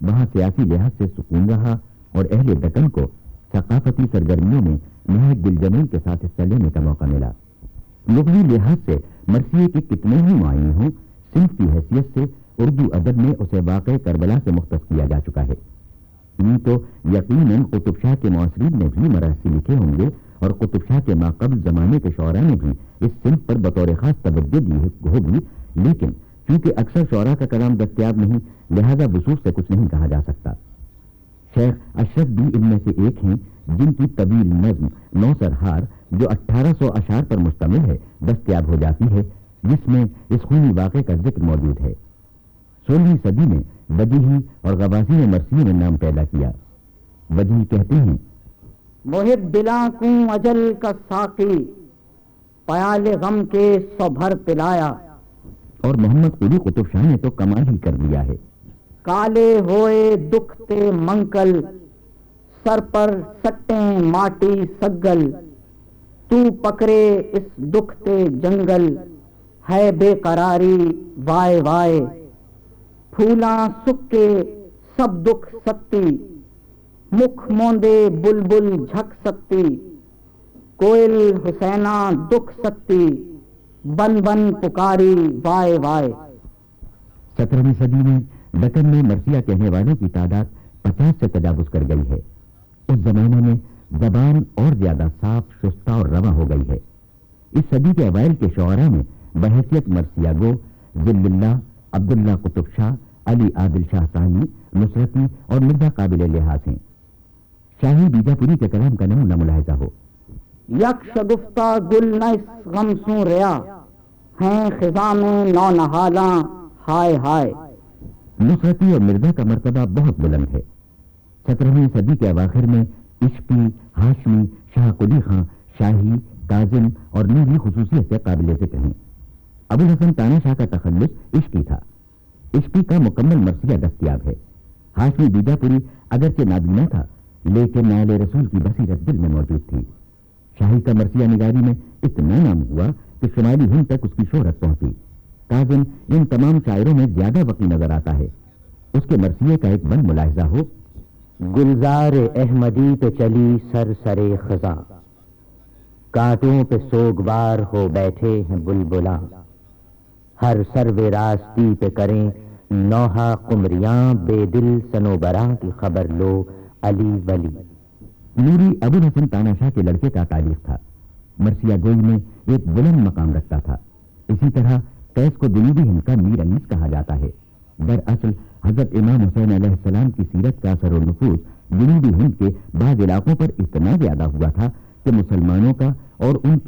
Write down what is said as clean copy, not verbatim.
وہاں سیاسی لحاظ سے سکون رہا اور اہل دکن کو ثقافتی سرگرمیوں میں نہایت دل جمعی کے ساتھ حصہ لینے کا موقع ملا۔ لغوی لحاظ سے مرثیے کے کتنے ہی معنی ہوں، صنف کی حیثیت سے اردو ادب میں اسے واقع کربلا سے مختص کیا جا چکا ہے۔ یوں تو یقیناً قطب شاہ کے معاصرین نے بھی مرثی لکھے ہوں گے اور قطب شاہ کے ماقبل زمانے کے شعراء نے بھی اس صنف پر بطور خاص توجہ دی ہوگی، لیکن چونکہ اکثر شعراء کا کلام دستیاب نہیں، لہذا وصوف سے کچھ نہیں کہا جا سکتا۔ شیخ اشرف بھی ان میں سے ایک ہیں جن کی طویل نظم نو سرہار جو 1800 اشعار پر مشتمل ہے دستیاب ہو جاتی ہے، جس میں اس خونی واقعے کا ذکر موجود ہے۔ 16ویں صدی میں وجیحی اور غوازی مرثیے نے نام پیدا کیا۔ وجیحی کہتے ہیں: محب دلاں کو اجل کا ساقی، پیال غم کے سو بھر پلایا۔ اور محمد قلی قطب شاہ نے تو کمال ہی کر دیا ہے۔ کالے ہوئے دکھتے منکل، سر پر سٹیں ماٹی سگل، تو پکڑے اس دکھتے جنگل، ہے بے قراری وائے وائے۔ پھولاں سکے سب دکھ سکتی، مکھ موندے بلبل جھک سکتی، کوئل حسینہ دکھ سکتی، بن بن پکاری وائے وائے۔ 17ویں صدی میں دکن میں مرثیہ کہنے والوں کی تعداد 50 سے تجاوز کر گئی ہے۔ اس زمانے میں زبان اور زیادہ صاف، شستہ اور رواں ہو گئی ہے۔ اس صدی کے اوائل کے شعراء میں بحیثیت مرثیہ گو ذل اللہ، عبداللہ قطب شاہ، علی عادل شاہ ثانی، نصرتی اور مرزا قابل لحاظ ہیں۔ شاہی بیجاپوری کے کلام کا نمونہ ملاحظہ ہو: یک شگفتہ گل نس غم سوں ریا، ہیں خزاں میں نو نہالاں ہائے ہائے۔ نصرتی اور مرزا کا مرتبہ بہت بلند ہے۔ 17ویں صدی کے اواخر میں عشقی، ہاشمی، شاہ قلی خاں، شاہی، کاظم اور نوری خصوصیت سے قابل ذکر ہیں۔ ابوالحسن تانا شاہ کا تخلص عشقی تھا۔ عشقی کا مکمل مرثیہ دستیاب ہے۔ ہاشمی بیجاپوری اگرچہ نابینا تھا لیکن نائل رسول کی بصیرت دل میں موجود تھی۔ شاہی کا مرثیہ نگاری میں اتنا نام ہوا کہ شمالی ہند تک اس کی شہرت پہنچی۔ کاظم ان تمام شاعروں میں زیادہ وقی نظر آتا ہے۔ اس کے مرثیے کا ایک بند ملاحظہ ہو: گلزار احمدی پہ چلی سر سرے خزاں، کانٹوں پہ سوگوار ہو بیٹھے ہیں بلبلاں، ہر سروے راستی پہ کریں نوحہ قمریاں، بے دل سنوبراں کی خبر لو علی ولی۔ نوری ابوالحسن تانا شاہ کے لڑکے کا تعلیق تھا، مرثیہ گوئی میں ایک بلند مقام رکھتا تھا۔ اسی طرح قیس کو جنوبی ہند کا میر انیس کہا جاتا ہے۔ دراصل حضرت امام حسین علیہ السلام کی سیرت کا اثر و نفوذ جنوبی ہند کے بعض علاقوں پر اتنا زیادہ ہوا تھا کہ مسلمانوں کا اور ان